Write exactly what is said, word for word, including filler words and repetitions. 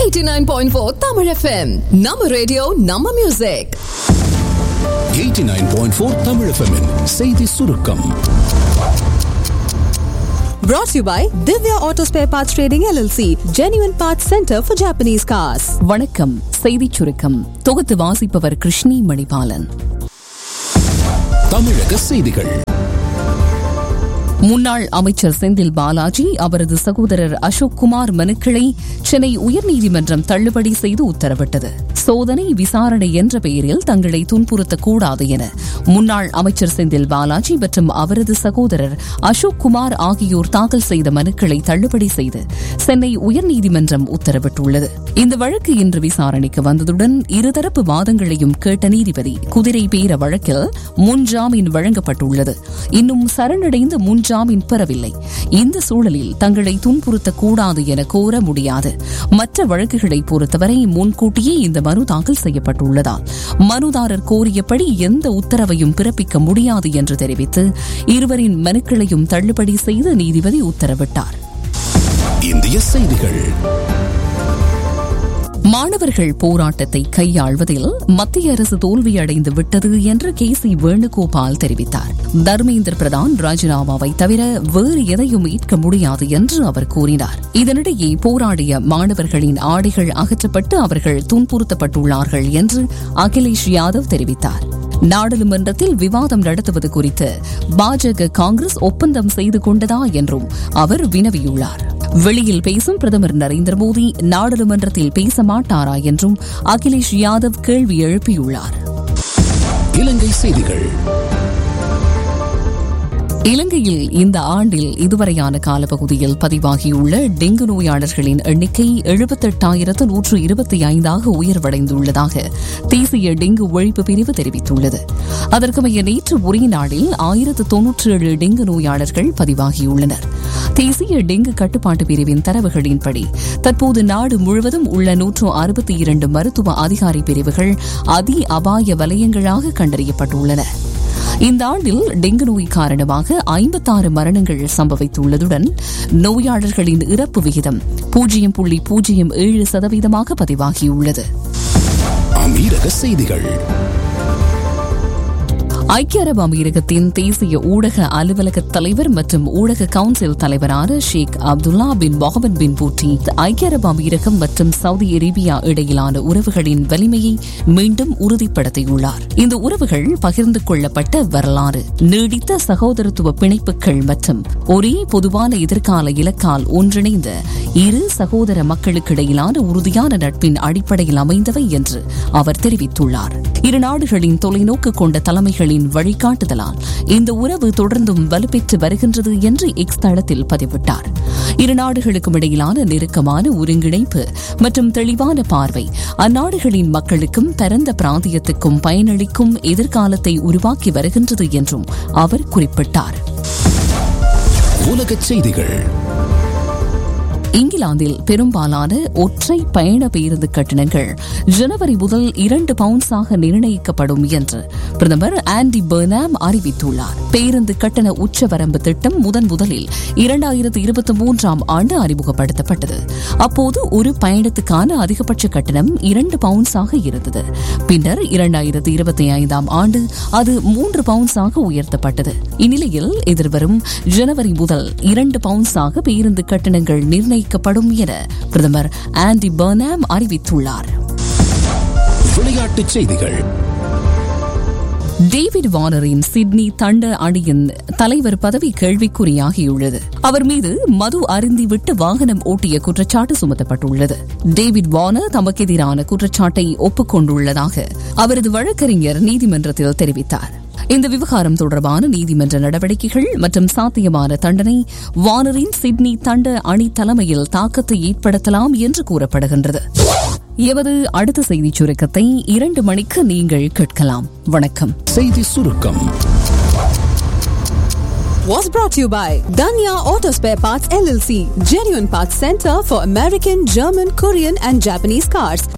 eighty-nine point four Tamil F M. நம்ம radio நம்ம music. eighty-nine point four Tamil F M -இன் செய்தி சுருக்கம். Brought to you by Divya Auto Spare Parts Trading L L C, Genuine Parts Center for Japanese Cars. வணக்கம். செய்தி சுருக்கம் தொகுத்து வாசிப்பவர் கிருஷ்ணி மணிபாலன். தமிழக செய்திகள். முன்னாள் அமைச்சர் செந்தில் பாலாஜி அவரது சகோதரர் அசோக் குமார் மனுக்களை சென்னை உயர்நீதிமன்றம் தள்ளுபடி செய்து உத்தரவிட்டது. சோதனை விசாரணை என்ற பெயரில் தங்களை துன்புறுத்தக்கூடாது என முன்னாள் அமைச்சர் செந்தில் பாலாஜி மற்றும் அவரது சகோதரர் அசோக் குமார் ஆகியோர் தாக்கல் செய்த மனுக்களை தள்ளுபடி செய்து சென்னை உயர்நீதிமன்றம் உத்தரவிட்டுள்ளது. இந்த வழக்கு இன்று விசாரணைக்கு வந்ததுடன் இருதரப்பு வாதங்களையும் கேட்ட நீதிபதி குதிரை பேர வழக்கில் முன்ஜாமீன் வழங்கப்பட்டுள்ளது. இன்னும் சரணடைந்த முன் ஜாமீன் பெறவில்லை. இந்த சூழலில் தங்களை துன்புறுத்தக்கூடாது என கோர முடியாது. மற்ற வழக்குகளை பொறுத்தவரை முன்கூட்டியே இந்த மனு தாக்கல் செய்யப்பட்டுள்ளதால் மனுதாரர் கோரியபடி எந்த உத்தரவையும் பிறப்பிக்க முடியாது என்று தெரிவித்து இருவரின் மனுக்களையும் தள்ளுபடி செய்து நீதிபதி உத்தரவிட்டார். இந்திய செய்திகள். மாணவர்கள் போராட்டத்தை கையாள்வதில் மத்திய அரசு தோல்வியடைந்து விட்டது என்று கே சி வேணுகோபால் தெரிவித்தார். தர்மேந்திர பிரதான் ராஜினாமாவை தவிர வேறு எதையும் ஏற்க முடியாது என்று அவர் கூறினார். இதனிடையே போராடிய மாணவர்களின் ஆடைகள் அகற்றப்பட்டு அவர்கள் துன்புறுத்தப்பட்டுள்ளார்கள் என்று அகிலேஷ் யாதவ் தெரிவித்தார். நாடாளுமன்றத்தில் விவாதம் நடத்துவது குறித்து பாஜக காங்கிரஸ் ஒப்பந்தம் செய்து கொண்டதா என்றும் அவர் வினவியுள்ளார். வெளியில் பேசும் பிரதமர் நரேந்திர மோடி நாடாளுமன்றத்தில் பேச மாட்டாரா என்றும் அகிலேஷ் யாதவ் கேள்வி எழுப்பியுள்ளார். இலங்கை செய்திகள். இலங்கையில் இந்த ஆண்டில் இதுவரையான காலப்பகுதியில் பதிவாகியுள்ள டெங்கு நோயாளர்களின் எண்ணிக்கை எழுபத்தெட்டாயிரத்து நூற்று இருபத்தி ஐந்தாக உயர்வடைந்துள்ளதாக தேசிய டெங்கு ஒழிப்பு பிரிவு தெரிவித்துள்ளது. அதற்கமைய நேற்று ஒரே நாளில் ஆயிரத்து தொன்னூற்றி ஏழு டெங்கு நோயாளர்கள் பதிவாகியுள்ளனர். தேசிய டெங்கு கட்டுப்பாட்டு பிரிவின் தரவுகளின்படி தற்போது நாடு முழுவதும் உள்ள நூற்று அறுபத்தி இரண்டு மருத்துவ அதிகாரி பிரிவுகள் அதி அபாய வலயங்களாக கண்டறியப்பட்டுள்ளன. இந்த ஆண்டில் டெங்கு நோய் காரணமாக ஐம்பத்தாறு மரணங்கள் சம்பவித்துள்ளதுடன் நோயாளர்களின் இறப்பு விகிதம் பூஜ்ஜியம் புள்ளி பூஜ்ஜியம் ஏழு சதவீதமாக பதிவாகியுள்ளது. அமீரக செய்திகள். ஐக்கிய அரபு அமீரகத்தின் தேசிய ஊடக அலுவலக தலைவர் மற்றும் ஊடக கவுன்சில் தலைவரான ஷேக் அப்துல்லா பின் முகமது பின் பூட்டி ஐக்கிய அரபு அமீரகம் மற்றும் சவுதி அரேபியா இடையிலான உறவுகளின் வலிமையை மீண்டும் உறுதிப்படுத்தியுள்ளார். இந்த உறவுகள் பகிர்ந்து கொள்ளப்பட்ட வரலாறு, நீடித்த சகோதரத்துவ பிணைப்புகள் மற்றும் ஒரே பொதுவான எதிர்கால இலக்கால் ஒன்றிணைந்த இரு சகோதர மக்களுக்கிடையிலான உறுதியான நட்பின் அடிப்படையில் அமைந்தவை என்று அவர் தெரிவித்துள்ளார். இரு நாடுகளின் தொலைநோக்கு கொண்ட தலைமைகளின் வழிகாட்டுதலால் இந்த உறவு தொடர்ந்தும் வலுப்பெற்று வருகின்றது என்று எக்ஸ் தளத்தில் பதிவிட்டார். இரு நாடுகளுக்கும் இடையிலான நெருக்கமான ஒருங்கிணைப்பு மற்றும் தெளிவான பார்வை அந்நாடுகளின் மக்களுக்கும் பரந்த பிராந்தியத்துக்கும் பயனளிக்கும் எதிர்காலத்தை உருவாக்கி வருகின்றது என்றும் அவர் குறிப்பிட்டார். உலகச் செய்திகள். இங்கிலாந்தில் பெரும்பாலான ஒற்றை பயண பேருந்து கட்டணங்கள் ஜனவரி முதல் இரண்டு பவுண்ட்ஸாக நிர்ணயிக்கப்படும் என்று பிரதமர் ஆண்டி பெர்னாம் அறிவித்துள்ளார். பேருந்து கட்டண உச்சவரம்பு திட்டம் முதன் முதலில் இரண்டாயிரத்து இருபத்தி மூன்றாம் ஆண்டு அறிமுகப்படுத்தப்பட்டது. அப்போது ஒரு பயணத்துக்கான அதிகபட்ச கட்டணம் இரண்டு பவுண்ட்ஸாக இருந்தது. பின்னர் இரண்டாயிரத்து இருபத்தி ஐந்தாம் ஆண்டு அது மூன்று பவுண்ட்ஸாக உயர்த்தப்பட்டது. இந்நிலையில் எதிர்வரும் ஜனவரி முதல் இரண்டு பவுண்ட்ஸாக பேருந்து கட்டணங்கள் நிர்ணயிக்கப்படும் என பிரதமர் ஆண்டி பெர்னாம் அறிவித்துள்ளார். விளையாட்டுச் செய்திகள். டேவிட் வார்னரின் சிட்னி தண்டர் அணியின் தலைவர் பதவி கேள்விக்குறியாகியுள்ளது. அவர் மீது மது அருந்திவிட்டு வாகனம் ஓட்டிய குற்றச்சாட்டு சுமத்தப்பட்டுள்ளது. டேவிட் வார்னர் தமக்கு எதிரான குற்றச்சாட்டை ஒப்புக்கொண்டுள்ளதாக அவரது வழக்கறிஞர் நீதிமன்றத்தில் தெரிவித்தார். இந்த விவகாரம் தொடர்பான நீதிமன்ற நடவடிக்கைகள் மற்றும் சாத்தியமான தண்டனை வார்னரின் சிட்னி தண்டர் அணி தலைமையில் தாக்கத்தை ஏற்படுத்தலாம் என்று கூறப்படுகின்றது. எமது அடுத்த செய்தி சுருக்கத்தை இரண்டு மணிக்கு நீங்கள் கேட்கலாம். வணக்கம். செய்தி சுருக்கம் was brought to you by Danya Auto Spare Parts L L C, Genuine Parts Center for American, German, Korean and Japanese cars.